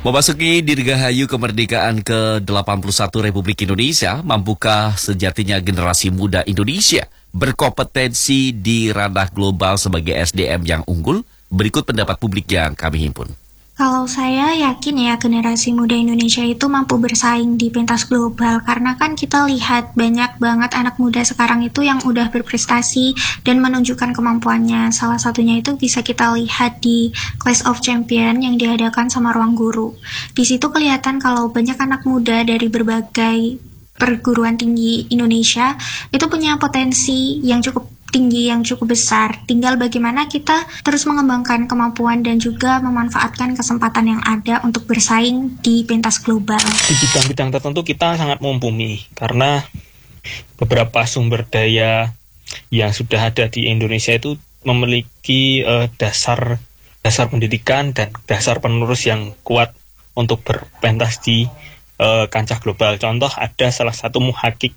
Memasuki dirgahayu kemerdekaan ke-81 Republik Indonesia, mampukah sejatinya generasi muda Indonesia berkompetensi di ranah global sebagai SDM yang unggul? Berikut pendapat publik yang kami himpun. Kalau saya yakin ya generasi muda Indonesia itu mampu bersaing di pentas global, karena kan kita lihat banyak banget anak muda sekarang itu yang udah berprestasi dan menunjukkan kemampuannya. Salah satunya itu bisa kita lihat di Clash of Champion yang diadakan sama Ruang Guru. Di situ kelihatan kalau banyak anak muda dari berbagai perguruan tinggi Indonesia itu punya potensi yang cukup tinggi, yang cukup besar. Tinggal bagaimana kita terus mengembangkan kemampuan dan juga memanfaatkan kesempatan yang ada untuk bersaing di pentas global. Di bidang-bidang tertentu kita sangat mumpuni karena beberapa sumber daya yang sudah ada di Indonesia itu memiliki dasar pendidikan dan dasar penerus yang kuat untuk berpentas di kancah global. Contoh, ada salah satu muhakik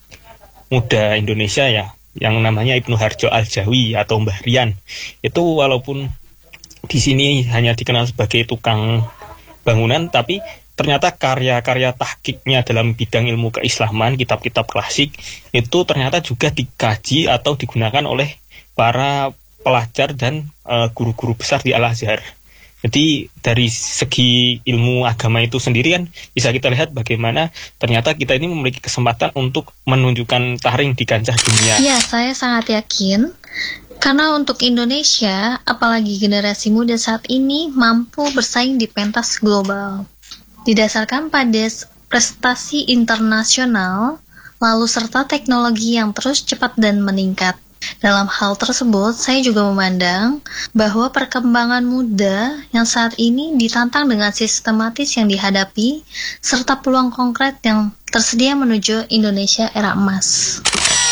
muda Indonesia ya, yang namanya Ibnu Harjo Al-Jawi atau Mbah Rian. Itu walaupun di sini hanya dikenal sebagai tukang bangunan, tapi ternyata karya-karya tahqiqnya dalam bidang ilmu keislaman, kitab-kitab klasik, itu ternyata juga dikaji atau digunakan oleh para pelajar dan guru-guru besar di Al-Azhar. Jadi dari segi ilmu agama itu sendiri kan bisa kita lihat bagaimana ternyata kita ini memiliki kesempatan untuk menunjukkan taring di kancah dunia. Ya, saya sangat yakin karena untuk Indonesia, apalagi generasi muda saat ini mampu bersaing di pentas global. Didasarkan pada prestasi internasional, lalu serta teknologi yang terus cepat dan meningkat. Dalam hal tersebut, saya juga memandang bahwa perkembangan muda yang saat ini ditantang dengan sistematis yang dihadapi, serta peluang konkret yang tersedia menuju Indonesia era emas.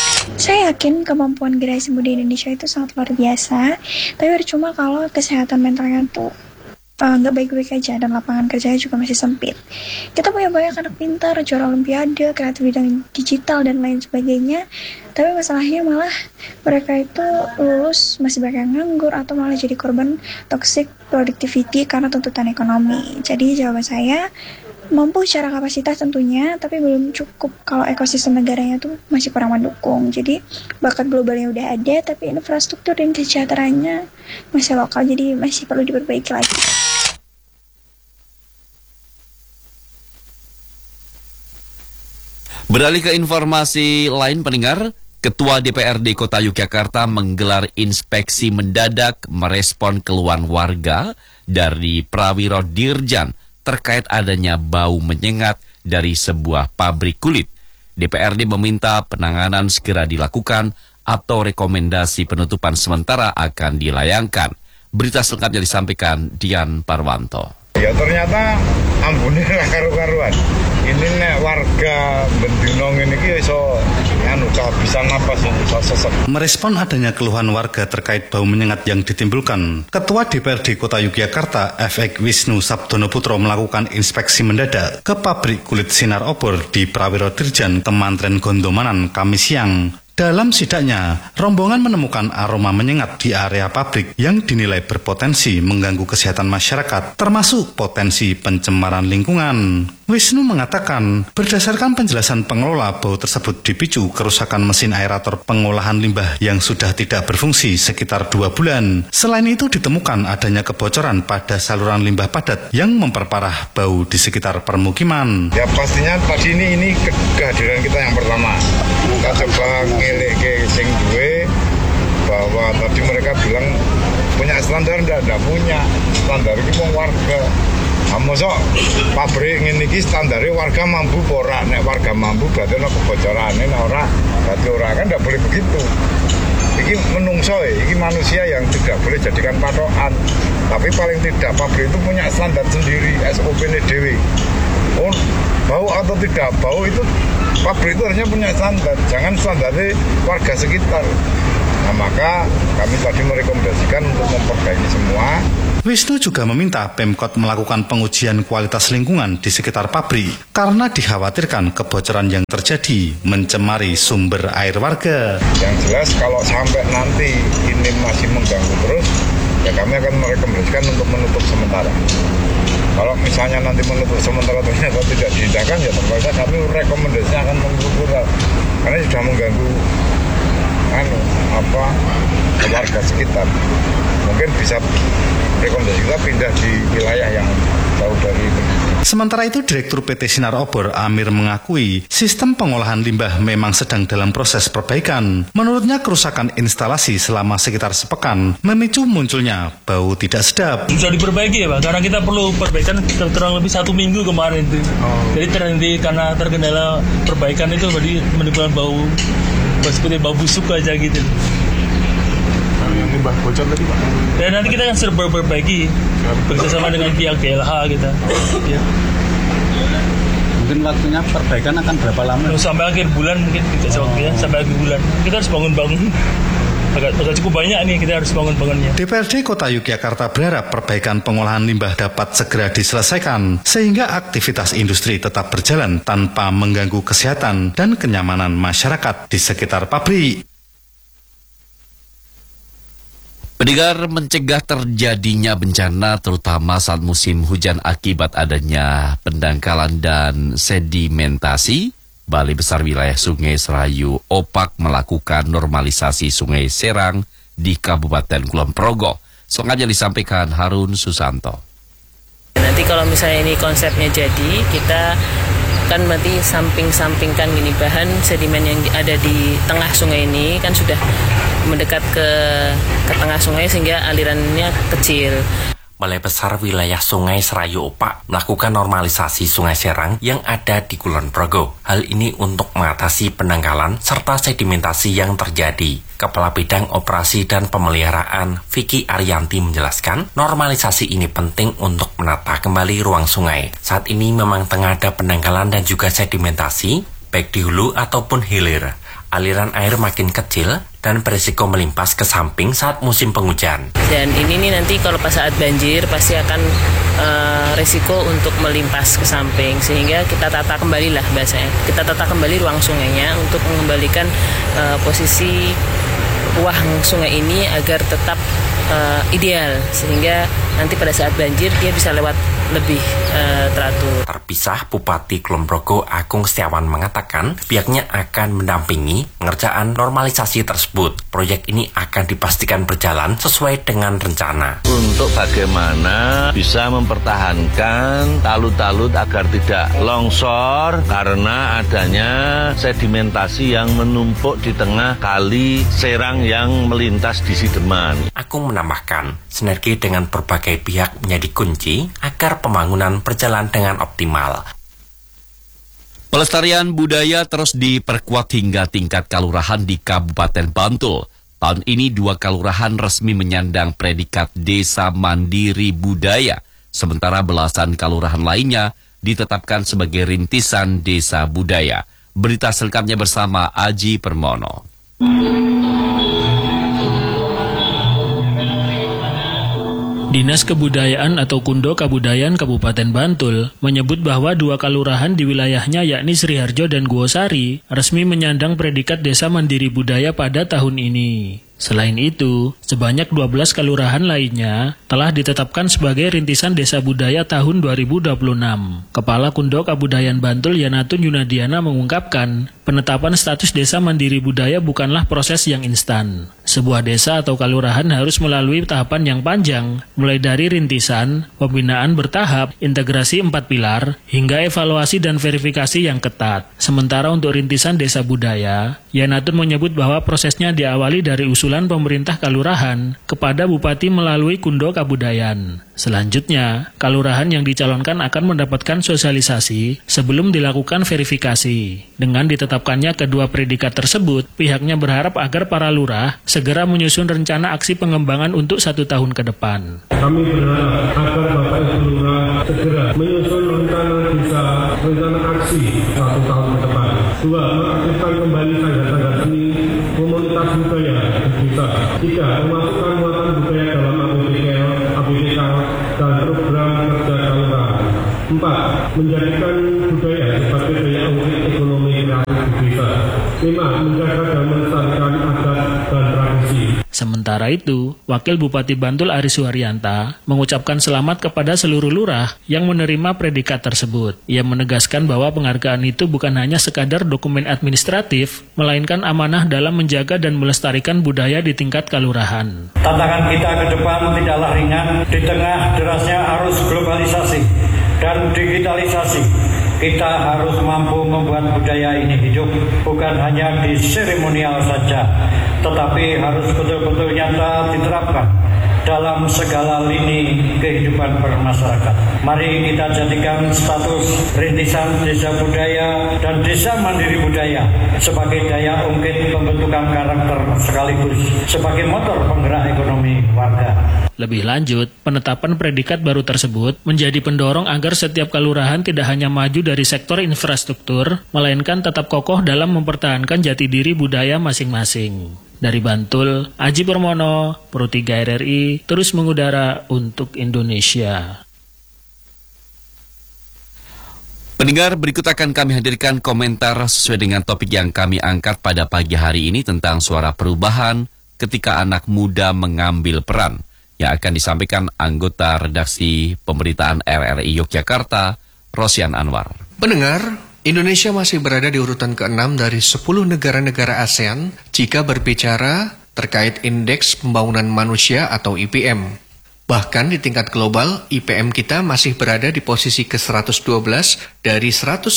Saya yakin kemampuan generasi muda Indonesia itu sangat luar biasa, tapi percuma kalau kesehatan mentalnya tuh nggak baik-baik aja dan lapangan kerjanya juga masih sempit. Kita punya banyak anak pintar, juara olimpiade, kreatif bidang digital dan lain sebagainya, tapi masalahnya malah mereka itu lulus masih banyak yang nganggur atau malah jadi korban toxic productivity karena tuntutan ekonomi. Jadi jawaban saya, mampu secara kapasitas tentunya, tapi belum cukup kalau ekosistem negaranya tuh masih kurang mendukung. Jadi bakat globalnya udah ada, tapi infrastruktur dan kesejahteraannya masih lokal, jadi masih perlu diperbaiki lagi. Beralih ke informasi lain, pendengar, Ketua DPRD Kota Yogyakarta menggelar inspeksi mendadak merespon keluhan warga dari Prawiro Dirjan terkait adanya bau menyengat dari sebuah pabrik kulit. DPRD meminta penanganan segera dilakukan atau rekomendasi penutupan sementara akan dilayangkan. Berita selengkapnya disampaikan Dian Parwanto. Ya ternyata ambune ra karu-karuan. Ini nek warga Bendino ngene iki iso kehabisan napas, iso sesek. Merespon adanya keluhan warga terkait bau menyengat yang ditimbulkan, Ketua DPRD Kota Yogyakarta FX Wisnu Sabdono Putro melakukan inspeksi mendadak ke pabrik kulit sinar obor di Prawiro Dirjan, Kemantren Gondomanan, Kamis siang. Dalam sidaknya, rombongan menemukan aroma menyengat di area pabrik yang dinilai berpotensi mengganggu kesehatan masyarakat, termasuk potensi pencemaran lingkungan. Wisnu mengatakan, berdasarkan penjelasan pengelola, bau tersebut dipicu kerusakan mesin aerator pengolahan limbah yang sudah tidak berfungsi sekitar 2 bulan. Selain itu ditemukan adanya kebocoran pada saluran limbah padat yang memperparah bau di sekitar permukiman. Ya pastinya tadi ini kehadiran kita yang pertama. Kita coba ngelek ke sing duwe bahwa tadi mereka bilang punya standar, tidak punya standar ini mau warga. Mosok pabrik ngene iki standare warga mampu ora, nek warga mampu berarti ana kebocorane, nek ora berarti ora, kan ndak boleh begitu. Iki menungso iki manusia yang tidak boleh jadikan patokan. Tapi paling tidak pabrik itu punya standar sendiri, SOP-ne dewe. Oh, bau atau tidak bau itu pabrik itu harusnya punya standar, jangan standarnya warga sekitar. Nah, maka kami tadi merekomendasikan untuk memperbaiki semua. Wisnu juga meminta Pemkot melakukan pengujian kualitas lingkungan di sekitar pabrik karena dikhawatirkan kebocoran yang terjadi mencemari sumber air warga. Yang jelas kalau sampai nanti ini masih mengganggu terus, ya kami akan merekomendasikan untuk menutup sementara. Kalau misalnya misalnya nanti menutup sementara ternyata tidak diindahkan, ya terpaksa kami rekomendasinya akan mengukur karena sudah mengganggu warga sekitar. Mungkin bisa rekomendasi kita pindah di wilayah yang jauh dari itu. Sementara itu, Direktur PT Sinar Obor Amir mengakui sistem pengolahan limbah memang sedang dalam proses perbaikan. Menurutnya, kerusakan instalasi selama sekitar sepekan memicu munculnya bau tidak sedap. Bisa diperbaiki ya Pak, karena kita perlu perbaikan kurang lebih 1 minggu kemarin itu. Jadi terhenti karena terkendala perbaikan itu, jadi menimbulkan bau seperti bau busuk aja gitu. Yang limbah bocor tadi Pak. Dan nanti kita akan perbaiki bersama dengan pihak GLH kita. Ya. Mungkin waktunya perbaikan akan berapa lama? Sampai akhir bulan mungkin kita waktunya, sampai akhir bulan. Kita harus bangun-bangun. Agak cukup banyak nih, kita harus bangun-bangunnya. DPRD Kota Yogyakarta berharap perbaikan pengolahan limbah dapat segera diselesaikan sehingga aktivitas industri tetap berjalan tanpa mengganggu kesehatan dan kenyamanan masyarakat di sekitar pabrik. Pendengar, mencegah terjadinya bencana terutama saat musim hujan akibat adanya pendangkalan dan sedimentasi, Balai Besar Wilayah Sungai Serayu Opak melakukan normalisasi Sungai Serang di Kabupaten Kulon Progo. Sengaja disampaikan Harun Susanto. Nanti kalau misalnya ini konsepnya jadi, kita kan berarti samping-sampingkan gini, bahan sedimen yang ada di tengah sungai ini kan sudah mendekat ke tengah sungai sehingga alirannya kecil. Balai Besar Wilayah Sungai Serayu Opak melakukan normalisasi Sungai Serang yang ada di Kulon Progo. Hal ini untuk mengatasi pendangkalan serta sedimentasi yang terjadi. Kepala Bidang Operasi dan Pemeliharaan Vicky Arianti menjelaskan, normalisasi ini penting untuk menata kembali ruang sungai. Saat ini memang tengah ada pendangkalan dan juga sedimentasi, baik di hulu ataupun hilir. Aliran air makin kecil dan berisiko melimpas ke samping saat musim penghujan. Dan ini nih nanti kalau pas saat banjir pasti akan risiko untuk melimpas ke samping, sehingga kita tata kembali lah bahasanya. Kita tata kembali ruang sungainya untuk mengembalikan posisi ruang sungai ini agar tetap ideal, sehingga nanti pada saat banjir dia bisa lewat lebih teratur. Terpisah, Bupati Kulon Progo Agung Setiawan mengatakan pihaknya akan mendampingi pengerjaan normalisasi tersebut. Proyek ini akan dipastikan berjalan sesuai dengan rencana. Untuk bagaimana bisa mempertahankan talut-talut agar tidak longsor karena adanya sedimentasi yang menumpuk di tengah kali Serang yang melintas di Sideman. Agung menambahkan, sinergi dengan berbagai pihak menjadi kunci agar pembangunan berjalan dengan optimal. Pelestarian budaya terus diperkuat hingga tingkat kalurahan di Kabupaten Bantul. Tahun ini 2 kalurahan resmi menyandang predikat Desa Mandiri Budaya, sementara belasan kalurahan lainnya ditetapkan sebagai rintisan desa budaya. Berita selengkapnya bersama Aji Permono. Dinas Kebudayaan atau Kundo Kabudayaan Kabupaten Bantul menyebut bahwa 2 kalurahan di wilayahnya yakni Sriharjo dan Guosari resmi menyandang predikat Desa Mandiri Budaya pada tahun ini. Selain itu, sebanyak 12 kalurahan lainnya telah ditetapkan sebagai rintisan desa budaya tahun 2026. Kepala Kundo Kabudayaan Bantul Yanatun Yunadiana mengungkapkan, penetapan status desa mandiri budaya bukanlah proses yang instan. Sebuah desa atau kalurahan harus melalui tahapan yang panjang, mulai dari rintisan, pembinaan bertahap, integrasi 4 pilar, hingga evaluasi dan verifikasi yang ketat. Sementara untuk rintisan desa budaya, Yanatun menyebut bahwa prosesnya diawali dari usulan pemerintah kalurahan kepada Bupati melalui Kundo Kabudayaan. Selanjutnya, kalurahan yang dicalonkan akan mendapatkan sosialisasi sebelum dilakukan verifikasi. Dengan ditetapkannya kedua predikat tersebut, pihaknya berharap agar para lurah segera menyusun rencana aksi pengembangan untuk 1 tahun ke depan. Kami berharap agar Bapak Ibu Lurah segera menyusun rencana aksi 1 tahun ke depan. 2. Mengaktifkan kembali tanggal-tanggal seni komunitas budaya di desa. 3. Memasukkan muatan budaya dalam APBK dan program kerja kalurahan. 4. Menjadikan budaya sebagai daya ungkit ekonomi kreatif di desa. 5. Menjaga dan melestarikan adat dan tradisi. Sementara itu, Wakil Bupati Bantul Aris Suharyanta mengucapkan selamat kepada seluruh lurah yang menerima predikat tersebut. Ia menegaskan bahwa penghargaan itu bukan hanya sekadar dokumen administratif, melainkan amanah dalam menjaga dan melestarikan budaya di tingkat kelurahan. Tantangan kita ke depan tidaklah ringan di tengah derasnya arus globalisasi dan digitalisasi. Kita harus mampu membuat budaya ini hidup, bukan hanya di seremonial saja, tetapi harus betul-betul nyata diterapkan dalam segala lini kehidupan bermasyarakat. Mari kita jadikan status rintisan desa budaya dan desa mandiri budaya sebagai daya ungkit pembentukan karakter sekaligus sebagai motor penggerak ekonomi warga. Lebih lanjut, penetapan predikat baru tersebut menjadi pendorong agar setiap kelurahan tidak hanya maju dari sektor infrastruktur, melainkan tetap kokoh dalam mempertahankan jati diri budaya masing-masing. Dari Bantul, Aji Permono, Pro 3 RRI, terus mengudara untuk Indonesia. Pendengar, berikut akan kami hadirkan komentar sesuai dengan topik yang kami angkat pada pagi hari ini tentang suara perubahan ketika anak muda mengambil peran, yang akan disampaikan anggota redaksi pemberitaan RRI Yogyakarta, Rosyan Anwar. Pendengar, Indonesia masih berada di urutan ke-6 dari 10 negara-negara ASEAN jika berbicara terkait Indeks Pembangunan Manusia atau IPM. Bahkan di tingkat global, IPM kita masih berada di posisi ke-112 dari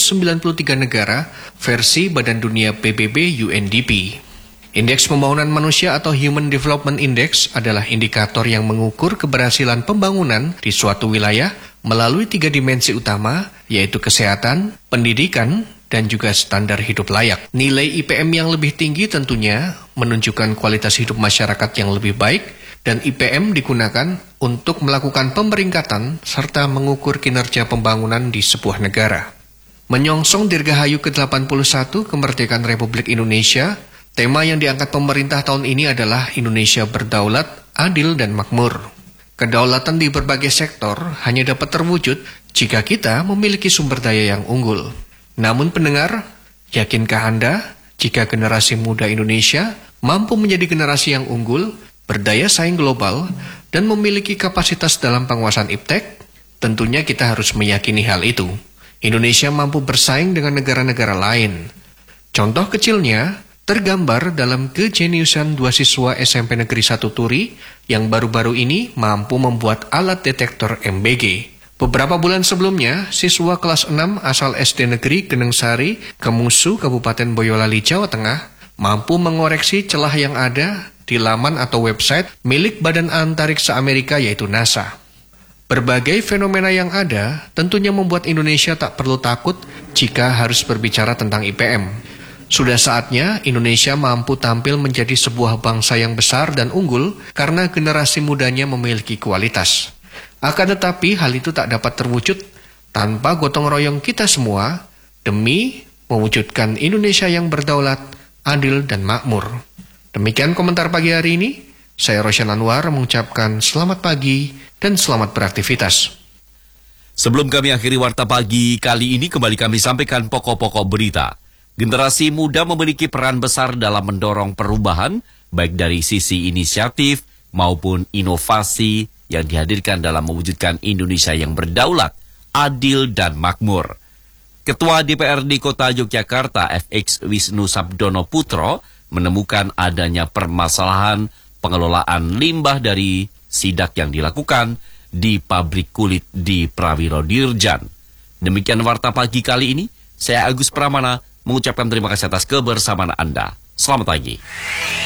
193 negara versi Badan Dunia PBB UNDP. Indeks Pembangunan Manusia atau Human Development Index adalah indikator yang mengukur keberhasilan pembangunan di suatu wilayah melalui 3 dimensi utama, yaitu kesehatan, pendidikan, dan juga standar hidup layak. Nilai IPM yang lebih tinggi tentunya menunjukkan kualitas hidup masyarakat yang lebih baik, dan IPM digunakan untuk melakukan pemeringkatan serta mengukur kinerja pembangunan di sebuah negara. Menyongsong Dirgahayu ke-81 kemerdekaan Republik Indonesia, tema yang diangkat pemerintah tahun ini adalah Indonesia berdaulat, adil, dan makmur. Kedaulatan di berbagai sektor hanya dapat terwujud jika kita memiliki sumber daya yang unggul. Namun pendengar, yakinkah Anda jika generasi muda Indonesia mampu menjadi generasi yang unggul, berdaya saing global, dan memiliki kapasitas dalam penguasaan iptek? Tentunya kita harus meyakini hal itu. Indonesia mampu bersaing dengan negara-negara lain. Contoh kecilnya tergambar dalam kejeniusan 2 siswa SMP Negeri 1 Turi yang baru-baru ini mampu membuat alat detektor MBG. Beberapa bulan sebelumnya, siswa kelas 6 asal SD Negeri Genengsari, Kemusu, Kabupaten Boyolali, Jawa Tengah, mampu mengoreksi celah yang ada di laman atau website milik Badan Antariksa Amerika yaitu NASA. Berbagai fenomena yang ada tentunya membuat Indonesia tak perlu takut jika harus berbicara tentang IPM. Sudah saatnya Indonesia mampu tampil menjadi sebuah bangsa yang besar dan unggul karena generasi mudanya memiliki kualitas. Akan tetapi hal itu tak dapat terwujud tanpa gotong royong kita semua demi mewujudkan Indonesia yang berdaulat, adil, dan makmur. Demikian komentar pagi hari ini. Saya Rosyan Anwar mengucapkan selamat pagi dan selamat beraktivitas. Sebelum kami akhiri Warta Pagi kali ini, kembali kami sampaikan pokok-pokok berita. Generasi muda memiliki peran besar dalam mendorong perubahan, baik dari sisi inisiatif maupun inovasi yang dihadirkan dalam mewujudkan Indonesia yang berdaulat, adil, dan makmur. Ketua DPRD Kota Yogyakarta FX Wisnu Sabdono Putro menemukan adanya permasalahan pengelolaan limbah dari sidak yang dilakukan di pabrik kulit di Prawiro Dirjan. Demikian Warta Pagi kali ini, saya Agus Pramana mengucapkan terima kasih atas kebersamaan Anda. Selamat pagi.